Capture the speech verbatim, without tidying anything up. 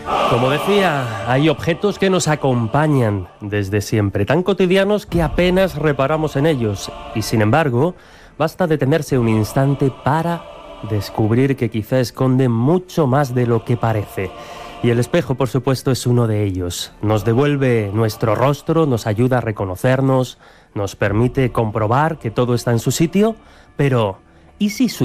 Como decía, hay objetos que nos acompañan desde siempre, tan cotidianos que apenas reparamos en ellos. Y sin embargo, basta detenerse un instante para descubrir que quizá esconde mucho más de lo que parece. Y el espejo, por supuesto, es uno de ellos. Nos devuelve nuestro rostro, nos ayuda a reconocernos, nos permite comprobar que todo está en su sitio, pero ¿y si su